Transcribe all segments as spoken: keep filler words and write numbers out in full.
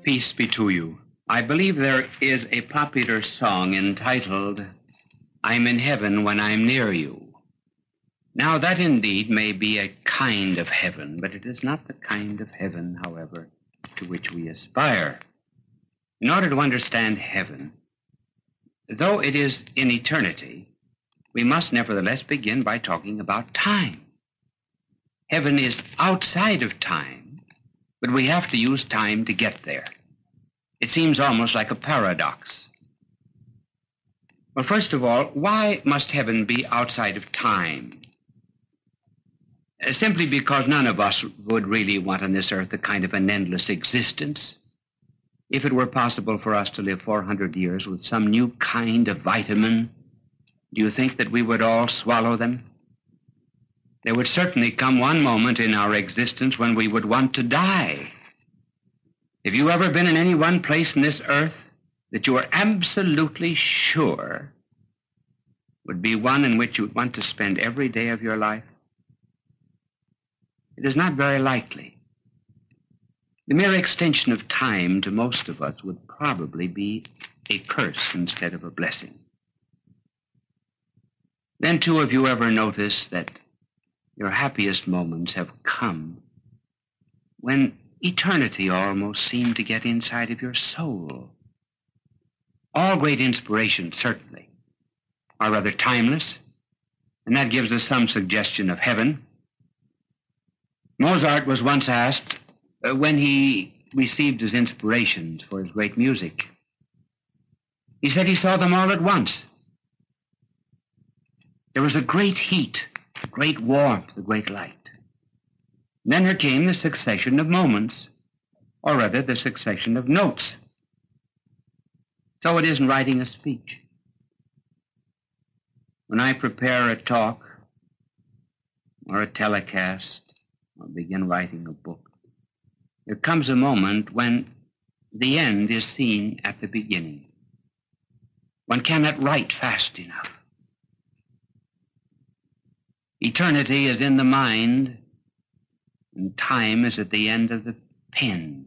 Peace be to you. I believe there is a popular song entitled, I'm in heaven when I'm near you. Now that indeed may be a kind of heaven, but it is not the kind of heaven, however, to which we aspire. In order to understand heaven, though it is in eternity, we must nevertheless begin by talking about time. Heaven is outside of time, but we have to use time to get there. It seems almost like a paradox. Well, first of all, why must heaven be outside of time? Uh, simply because none of us would really want on this earth a kind of an endless existence. If it were possible for us to live four hundred years with some new kind of vitamin, do you think that we would all swallow them? There would certainly come one moment in our existence when we would want to die. Have you ever been in any one place in this earth that you are absolutely sure would be one in which you would want to spend every day of your life? It is not very likely. The mere extension of time to most of us would probably be a curse instead of a blessing. Then, too, have you ever noticed that your happiest moments have come when eternity almost seemed to get inside of your soul? All great inspirations, certainly, are rather timeless, and that gives us some suggestion of heaven. Mozart was once asked uh, when he received his inspirations for his great music. He said he saw them all at once. There was a great heat, a great warmth, a great light. Then there came the succession of moments, or rather the succession of notes. So it isn't writing a speech. When I prepare a talk, or a telecast, or begin writing a book, there comes a moment when the end is seen at the beginning. One cannot write fast enough. Eternity is in the mind, and time is at the end of the pen.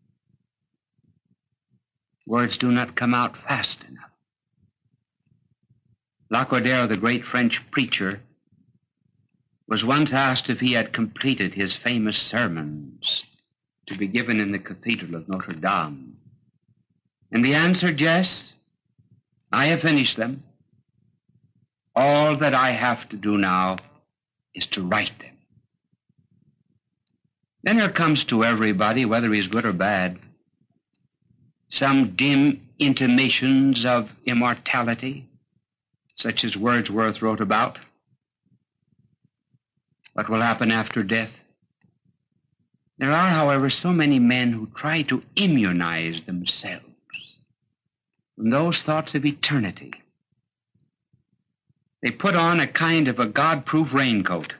Words do not come out fast enough. Lacordaire, the great French preacher, was once asked if he had completed his famous sermons to be given in the Cathedral of Notre Dame. And the answer, yes, I have finished them. All that I have to do now is to write them. Then there comes to everybody, whether he's good or bad, some dim intimations of immortality, such as Wordsworth wrote about. What will happen after death? There are, however, so many men who try to immunize themselves from those thoughts of eternity. They put on a kind of a God-proof raincoat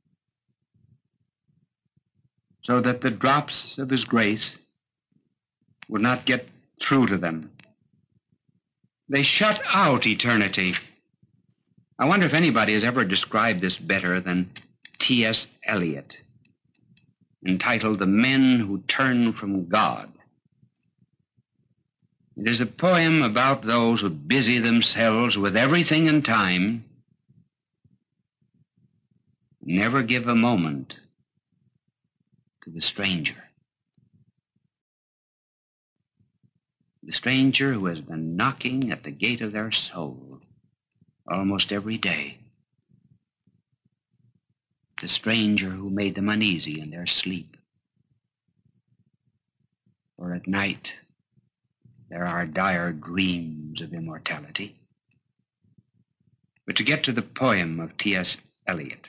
so that the drops of his grace would not get through to them. They shut out eternity. I wonder if anybody has ever described this better than T S Eliot, entitled The Men Who Turn from God. It is a poem about those who busy themselves with everything in time, never give a moment to the stranger. The stranger who has been knocking at the gate of their soul almost every day. The stranger who made them uneasy in their sleep. For at night there are dire dreams of immortality. But to get to the poem of T S Eliot.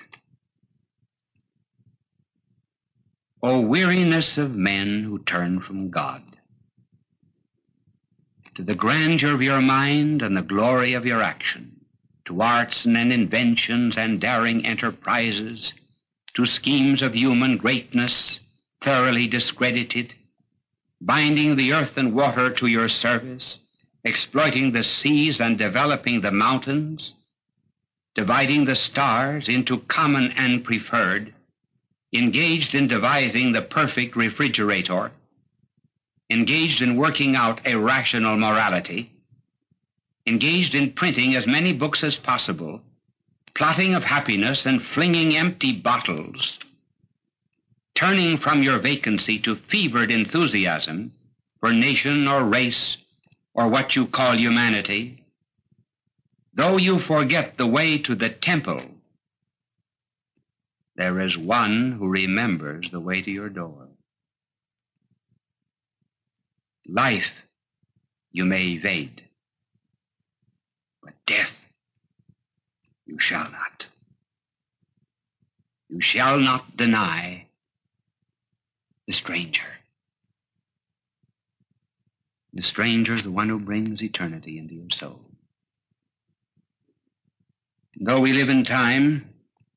O weariness of men who turn from God, to the grandeur of your mind and the glory of your action, to arts and inventions and daring enterprises, to schemes of human greatness thoroughly discredited, binding the earth and water to your service, exploiting the seas and developing the mountains, dividing the stars into common and preferred, engaged in devising the perfect refrigerator, engaged in working out a rational morality, engaged in printing as many books as possible, plotting of happiness and flinging empty bottles, turning from your vacancy to fevered enthusiasm for nation or race or what you call humanity, though you forget the way to the temple, there is one who remembers the way to your door. Life you may evade, but death you shall not. You shall not deny the stranger. The stranger is the one who brings eternity into your soul. Though we live in time,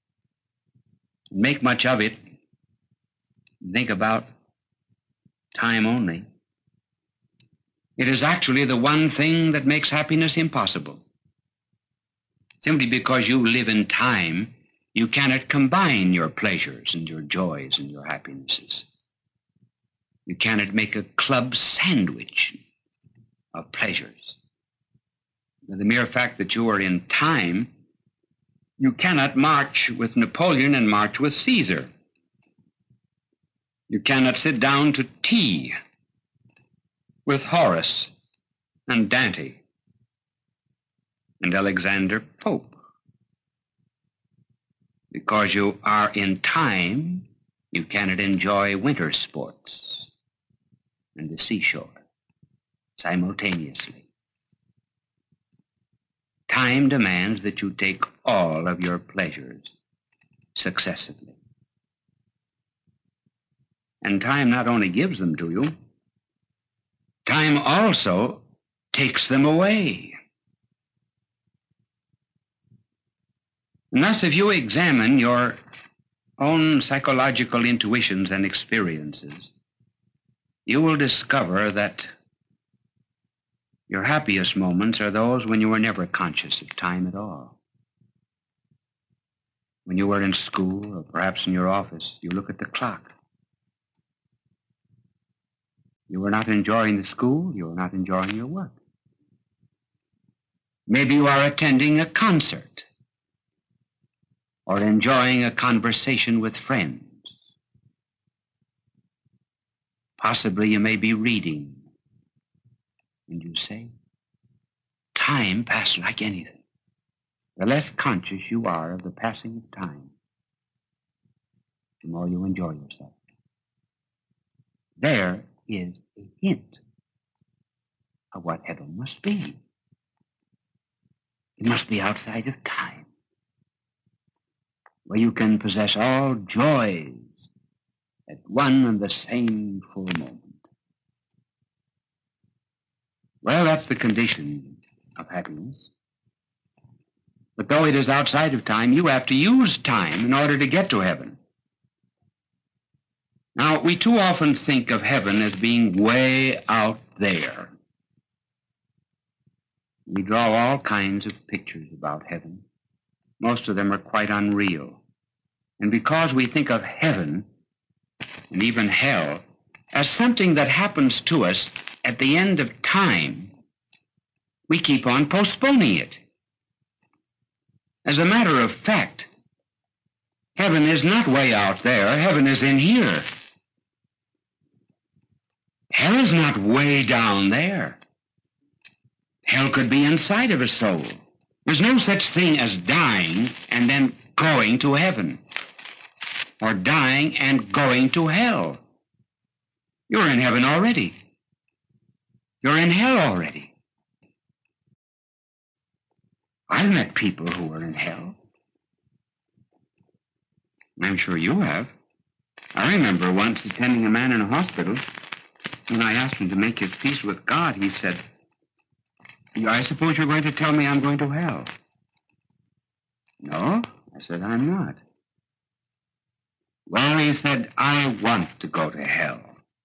make much of it, think about time only, it is actually the one thing that makes happiness impossible. Simply because you live in time, you cannot combine your pleasures and your joys and your happinesses. You cannot make a club sandwich of pleasures. The mere fact that you are in time, you cannot march with Napoleon and march with Caesar. You cannot sit down to tea with Horace and Dante and Alexander Pope. Because you are in time, you cannot enjoy winter sports and the seashore simultaneously. Time demands that you take all of your pleasures successively. And time not only gives them to you, time also takes them away. And thus, if you examine your own psychological intuitions and experiences, you will discover that your happiest moments are those when you were never conscious of time at all. When you were in school or perhaps in your office, you look at the clock. You were not enjoying the school, you were not enjoying your work. Maybe you are attending a concert or enjoying a conversation with friends. Possibly you may be reading, and you say, time passed like anything. The less conscious you are of the passing of time, the more you enjoy yourself. There is a hint of what heaven must be. It must be outside of time, where you can possess all joys at one and the same full moment. Well, that's the condition of happiness. But though it is outside of time, you have to use time in order to get to heaven. Now, we too often think of heaven as being way out there. We draw all kinds of pictures about heaven. Most of them are quite unreal. And because we think of heaven and even hell as something that happens to us at the end of time, we keep on postponing it. As a matter of fact, heaven is not way out there. Heaven is in here. Hell is not way down there. Hell could be inside of a soul. There's no such thing as dying and then going to heaven, or dying and going to hell. You're in heaven already. You're in hell already. I've met people who are in hell. I'm sure you have. I remember once attending a man in a hospital. When I asked him to make his peace with God, he said, I suppose you're going to tell me I'm going to hell. No, I said, I'm not. Well, he said, I want to go to hell.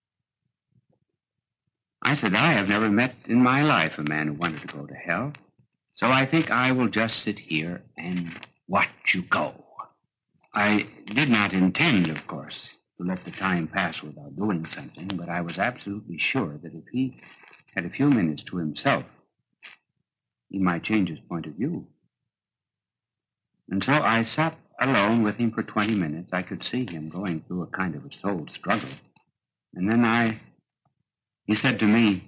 I said, I have never met in my life a man who wanted to go to hell, so I think I will just sit here and watch you go. I did not intend, of course, to let the time pass without doing something, but I was absolutely sure that if he had a few minutes to himself, he might change his point of view. And so I sat alone with him for twenty minutes. I could see him going through a kind of a soul struggle. And then I, he said to me,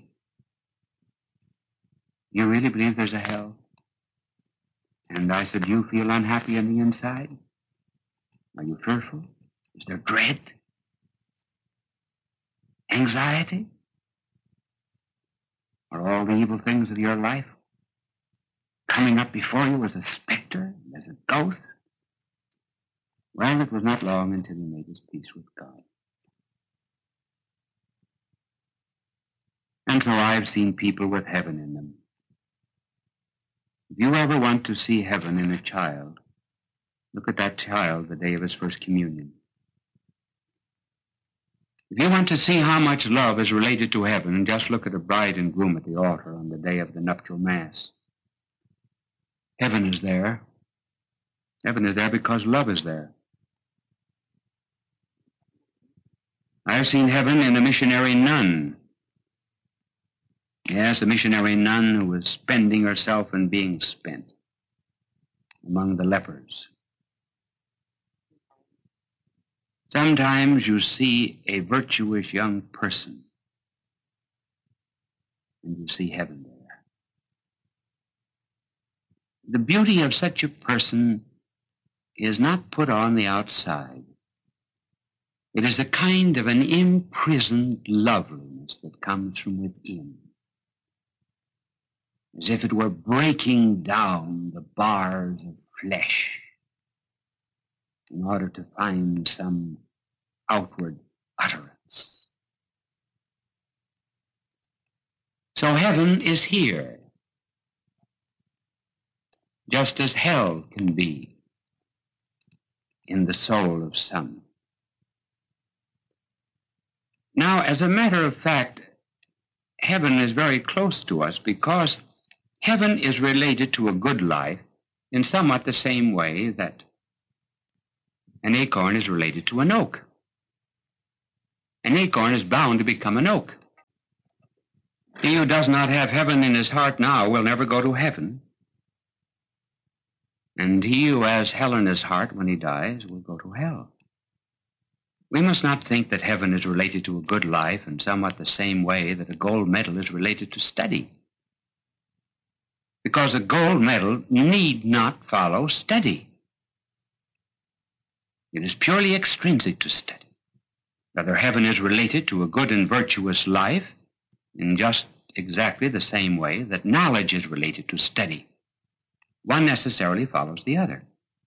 "You really believe there's a hell?" And I said, "Do you feel unhappy on the inside? Are you fearful? Is there dread? Anxiety? Are all the evil things of your life coming up before you as a specter, as a ghost?" Well, it was not long until he made his peace with God. And so I've seen people with heaven in them. If you ever want to see heaven in a child, look at that child the day of his first communion. If you want to see how much love is related to heaven, just look at a bride and groom at the altar on the day of the nuptial mass. Heaven is there. Heaven is there because love is there. I have seen heaven in a missionary nun. Yes, a missionary nun who was spending herself and being spent among the lepers. Sometimes you see a virtuous young person and you see heaven there. The beauty of such a person is not put on the outside. It is a kind of an imprisoned loveliness that comes from within, as if it were breaking down the bars of flesh in order to find some outward utterance. So heaven is here, just as hell can be in the soul of some. Now, as a matter of fact, heaven is very close to us because heaven is related to a good life in somewhat the same way that an acorn is related to an oak. An acorn is bound to become an oak. He who does not have heaven in his heart now will never go to heaven. And he who has hell in his heart when he dies will go to hell. We must not think that heaven is related to a good life in somewhat the same way that a gold medal is related to study. Because a gold medal need not follow study. It is purely extrinsic to study. Rather, heaven is related to a good and virtuous life in just exactly the same way that knowledge is related to study. One necessarily follows the other.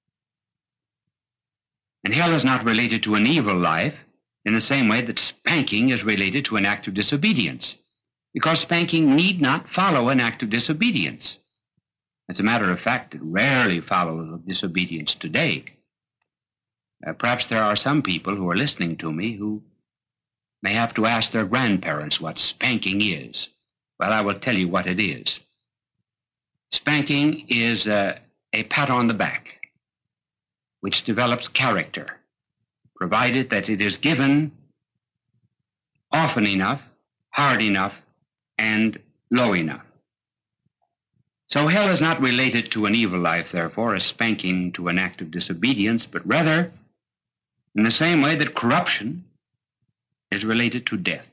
And hell is not related to an evil life in the same way that spanking is related to an act of disobedience, because spanking need not follow an act of disobedience. As a matter of fact, it rarely follows disobedience today. Uh, perhaps there are some people who are listening to me who may have to ask their grandparents what spanking is. Well, I will tell you what it is. Spanking is uh, a pat on the back, which develops character, provided that it is given often enough, hard enough, and low enough. So hell is not related to an evil life, therefore, as spanking to an act of disobedience, but rather in the same way that corruption is related to death.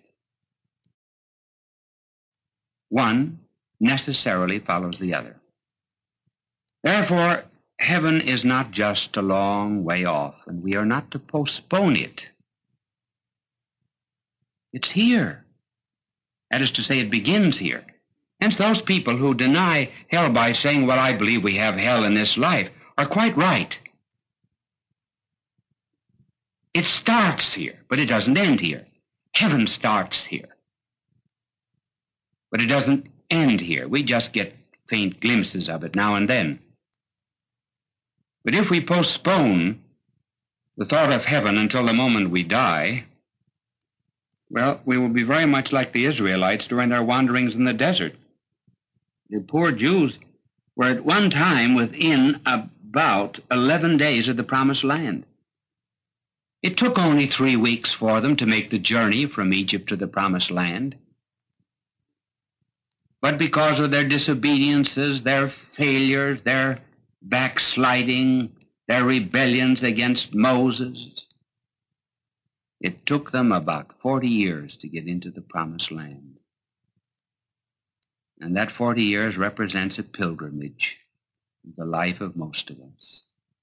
One necessarily follows the other. Therefore, heaven is not just a long way off, and we are not to postpone it. It's here. That is to say, it begins here. Hence, those people who deny hell by saying, well, I believe we have hell in this life, are quite right. It starts here, but it doesn't end here. Heaven starts here, but it doesn't end here. We just get faint glimpses of it now and then. But if we postpone the thought of heaven until the moment we die, well, we will be very much like the Israelites during their wanderings in the desert. The poor Jews were at one time within about eleven days of the promised land. It took only three weeks for them to make the journey from Egypt to the Promised Land. But because of their disobediences, their failures, their backsliding, their rebellions against Moses, it took them about forty years to get into the Promised Land. And that forty years represents a pilgrimage in the life of most of us.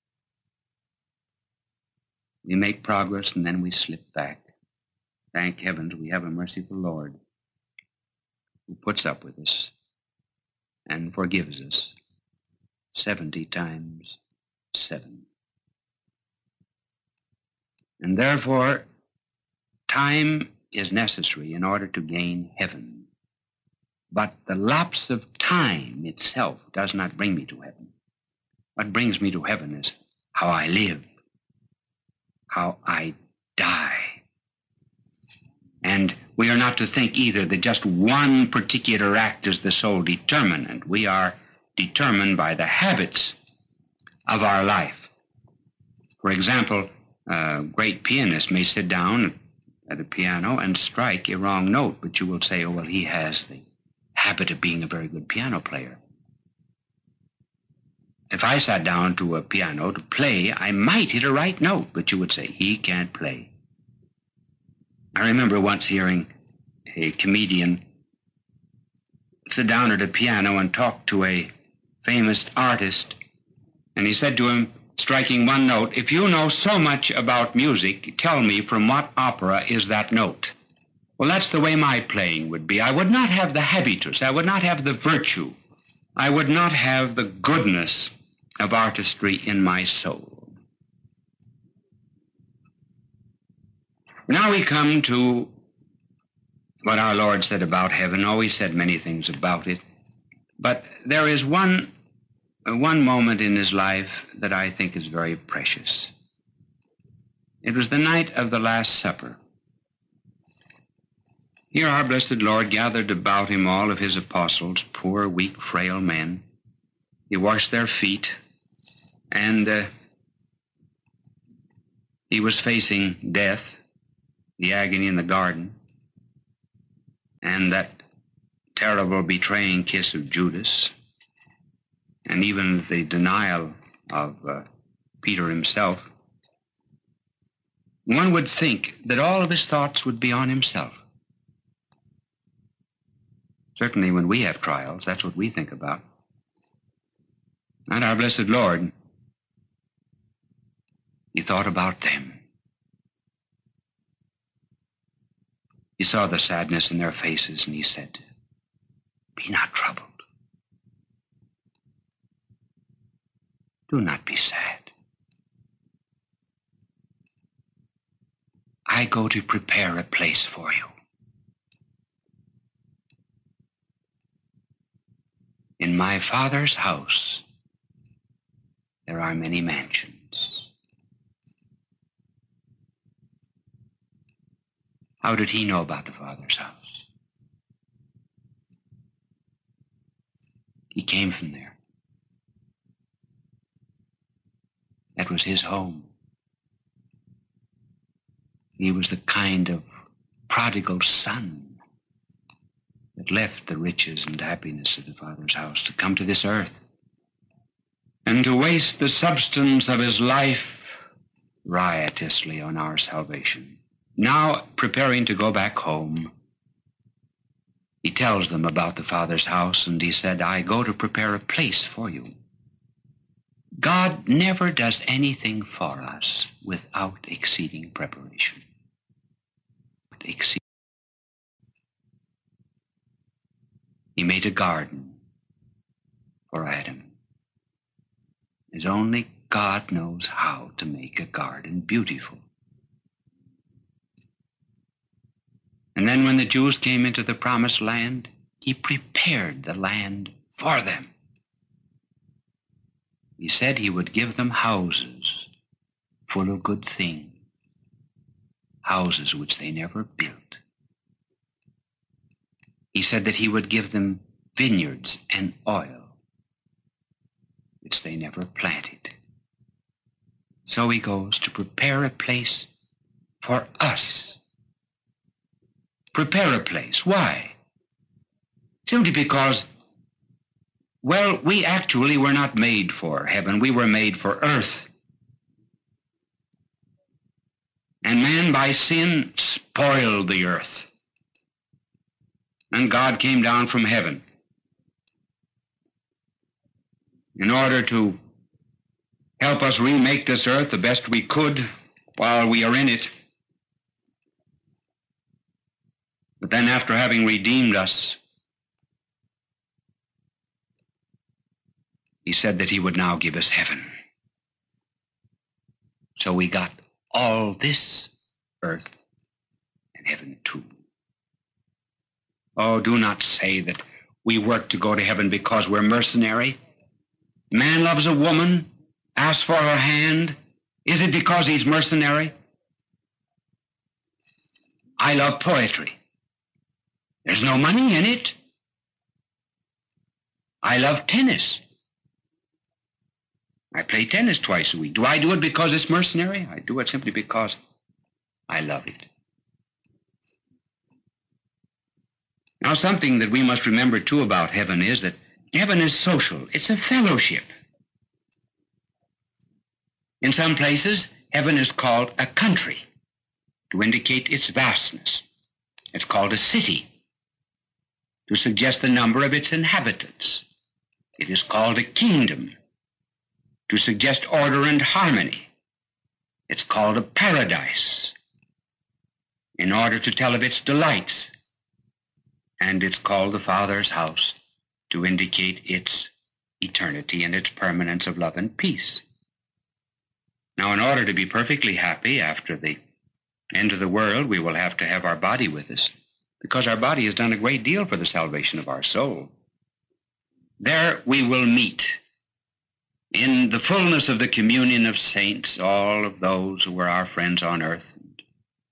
We make progress and then we slip back. Thank heavens we have a merciful Lord who puts up with us and forgives us seventy times seven. And therefore, time is necessary in order to gain heaven. But the lapse of time itself does not bring me to heaven. What brings me to heaven is how I live, how I die. And we are not to think either that just one particular act is the sole determinant. We are determined by the habits of our life. For example, a great pianist may sit down at a piano and strike a wrong note, but you will say, oh, well, he has the habit of being a very good piano player. If I sat down to a piano to play, I might hit a right note, but you would say, he can't play. I remember once hearing a comedian sit down at a piano and talk to a famous artist, and he said to him, striking one note, if you know so much about music, tell me from what opera is that note. Well, that's the way my playing would be. I would not have the habitus. I would not have the virtue. I would not have the goodness of artistry in my soul. Now we come to what our Lord said about heaven. Oh, he said many things about it. But there is one, one moment in his life that I think is very precious. It was the night of the Last Supper. Here our blessed Lord gathered about him all of his apostles, poor, weak, frail men. He washed their feet, and uh, he was facing death, the agony in the garden, and that terrible betraying kiss of Judas, and even the denial of uh, Peter himself. One would think that all of his thoughts would be on himself. Certainly when we have trials, that's what we think about. And our blessed Lord, he thought about them. He saw the sadness in their faces, and he said, be not troubled. Do not be sad. I go to prepare a place for you. In my Father's house, there are many mansions. How did he know about the Father's house? He came from there. That was his home. He was the kind of prodigal son that left the riches and happiness of the Father's house to come to this earth and to waste the substance of his life riotously on our salvation. Now, preparing to go back home, he tells them about the Father's house, and he said, I go to prepare a place for you. God never does anything for us without exceeding preparation. But exceeding. He made a garden for Adam, as only God knows how to make a garden beautiful. And then when the Jews came into the Promised Land, he prepared the land for them. He said he would give them houses full of good things, houses which they never built. He said that he would give them vineyards and oil, which they never planted. So he goes to prepare a place for us. Prepare a place. Why? Simply because, well, we actually were not made for heaven. We were made for earth. And man, by sin, spoiled the earth. And God came down from heaven in order to help us remake this earth the best we could while we are in it. But then after having redeemed us, he said that he would now give us heaven. So we got all this earth and heaven too. Oh, do not say that we work to go to heaven because we're mercenary. Man loves a woman, asks for her hand. Is it because he's mercenary? I love poetry. There's no money in it. I love tennis. I play tennis twice a week. Do I do it because it's mercenary? I do it simply because I love it. Now, something that we must remember, too, about heaven is that heaven is social. It's a fellowship. In some places, heaven is called a country to indicate its vastness. It's called a city to suggest the number of its inhabitants. It is called a kingdom to suggest order and harmony. It's called a paradise in order to tell of its delights. And it's called the Father's house to indicate its eternity and its permanence of love and peace. Now, in order to be perfectly happy after the end of the world, we will have to have our body with us, because our body has done a great deal for the salvation of our soul. There we will meet in the fullness of the communion of saints, all of those who were our friends on earth, and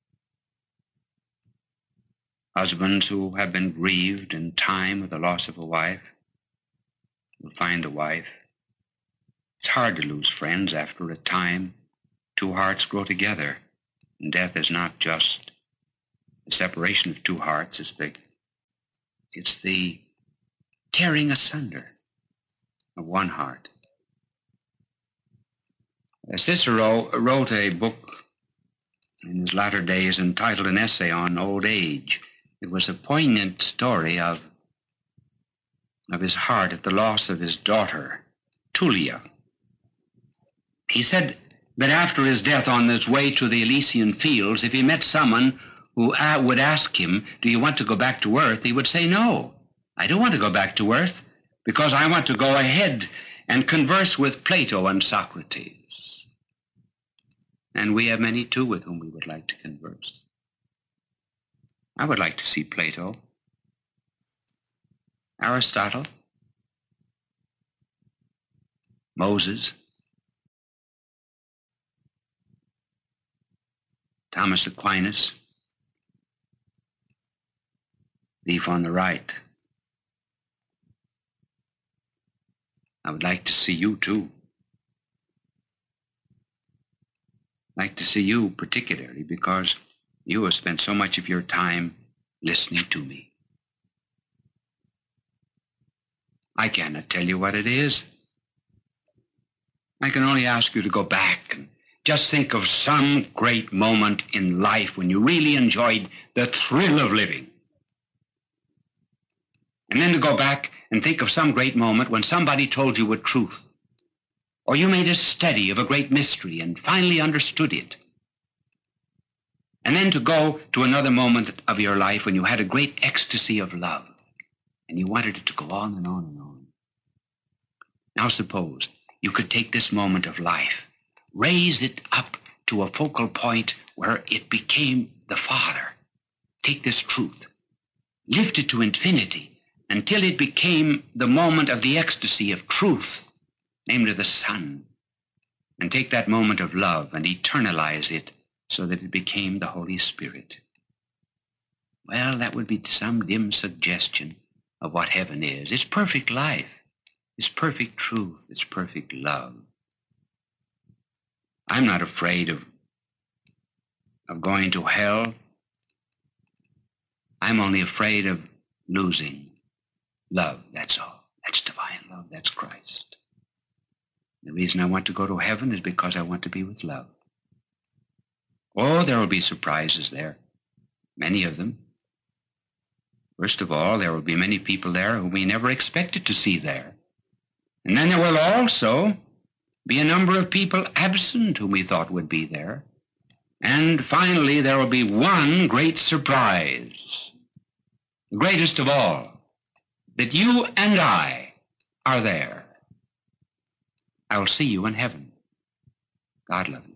husbands who have been grieved in time with the loss of a wife will find the wife. It's hard to lose friends after a time. Two hearts grow together, and death is not just the separation of two hearts. It's the, it's the tearing asunder of one heart. Cicero wrote a book in his latter days entitled An Essay on Old Age. It was a poignant story of, of his heart at the loss of his daughter, Tullia. He said that after his death, on his way to the Elysian fields, if he met someone who uh, would ask him, do you want to go back to earth? He would say, no, I don't want to go back to earth, because I want to go ahead and converse with Plato and Socrates. And we have many, too, with whom we would like to converse. I would like to see Plato, Aristotle, Moses, Thomas Aquinas, thief on the right. I would like to see you, too. I'd like to see you particularly because you have spent so much of your time listening to me. I cannot tell you what it is. I can only ask you to go back and just think of some great moment in life when you really enjoyed the thrill of living. And then to go back and think of some great moment when somebody told you a truth, or you made a study of a great mystery and finally understood it. And then to go to another moment of your life when you had a great ecstasy of love, and you wanted it to go on and on and on. Now suppose you could take this moment of life, raise it up to a focal point where it became the Father. Take this truth, lift it to infinity until it became the moment of the ecstasy of truth, namely the Son, and take that moment of love and eternalize it so that it became the Holy Spirit. Well, that would be some dim suggestion of what heaven is. It's perfect life. It's perfect truth. It's perfect love. I'm not afraid of, of going to hell. I'm only afraid of losing love, that's all. That's divine love, that's Christ. The reason I want to go to heaven is because I want to be with love. Oh, there will be surprises there, many of them. First of all, there will be many people there whom we never expected to see there. And then there will also be a number of people absent whom we thought would be there. And finally, there will be one great surprise, the greatest of all, that you and I are there. I will see you in heaven. God love you.